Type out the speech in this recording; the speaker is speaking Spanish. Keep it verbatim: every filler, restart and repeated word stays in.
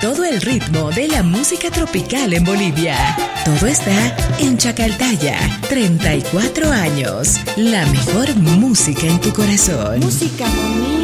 todo el ritmo de la música tropical en Bolivia. Todo está en Chacaltaya, treinta y cuatro años. La mejor música en tu corazón. Música bonita.